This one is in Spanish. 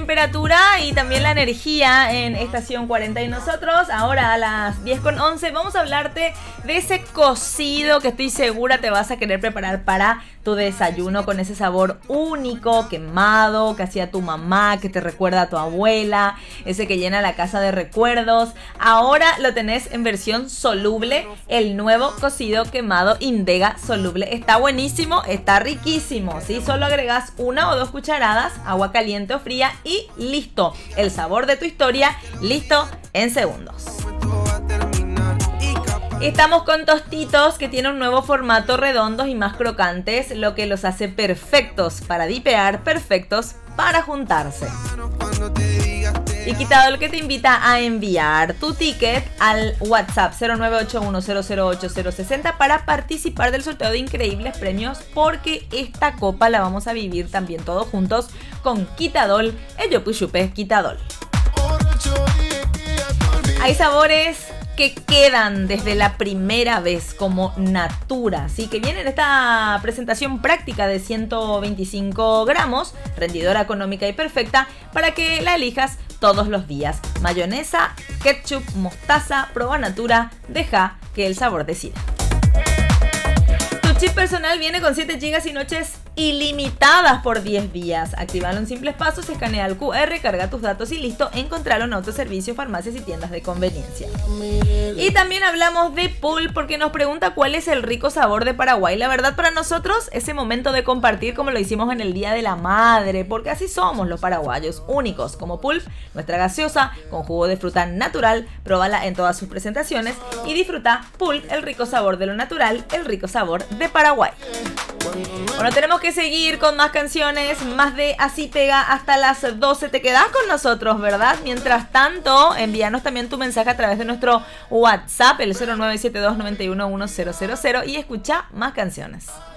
temperatura y también la energía en estación 40. Y nosotros ahora a las 10:11 vamos a hablarte de ese cocido que estoy segura te vas a querer preparar para tu desayuno, con ese sabor único, quemado, que hacía tu mamá, que te recuerda a tu abuela, ese que llena la casa de recuerdos. Ahora lo tenés en versión soluble, el nuevo cocido quemado Indega soluble. Está buenísimo, está riquísimo, ¿sí? Solo agregás 1 o 2 cucharadas, agua caliente o fría y listo. El sabor de tu historia, listo en segundos. Estamos con tostitos que tienen un nuevo formato, redondos y más crocantes, lo que los hace perfectos para dipear, perfectos para juntarse. Y Quitadol, que te invita a enviar tu ticket al WhatsApp 0981008060 para participar del sorteo de increíbles premios, porque esta copa la vamos a vivir también todos juntos con Quitadol, el Yopuchupe Quitadol. Hay sabores que quedan desde la primera vez, como Natura, ¿sí? Que viene en esta presentación práctica de 125 gramos, rendidora, económica y perfecta para que la elijas todos los días. Mayonesa, ketchup, mostaza, prueba Natura, deja que el sabor decida. Tu chip personal viene con 7 GB y noches ilimitadas por 10 días. Actívalo en simples pasos, escanea el QR, carga tus datos y listo. Encontralo en autoservicios, farmacias y tiendas de conveniencia. Y también hablamos de Pulp, porque nos pregunta cuál es el rico sabor de Paraguay. La verdad, para nosotros, ese momento de compartir como lo hicimos en el Día de la Madre, porque así somos los paraguayos, únicos como Pulp, nuestra gaseosa con jugo de fruta natural. Próbala en todas sus presentaciones y disfruta Pulp, el rico sabor de lo natural, el rico sabor de Paraguay. Bueno, tenemos que seguir con más canciones, más de Así Pega hasta las 12. Te quedás con nosotros, ¿verdad? Mientras tanto, envíanos también tu mensaje a través de nuestro WhatsApp, el 0972 911000, y escucha más canciones.